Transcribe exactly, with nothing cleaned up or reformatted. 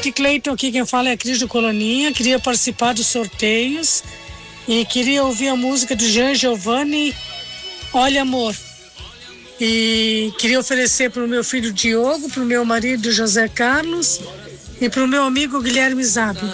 noite, Cleiton. Aqui quem fala é a Cris do Coloninha. Queria participar dos sorteios e queria ouvir a música do Jean Giovanni, Olha Amor. E queria oferecer para o meu filho Diogo, para o meu marido José Carlos e para o meu amigo Guilherme Zabi.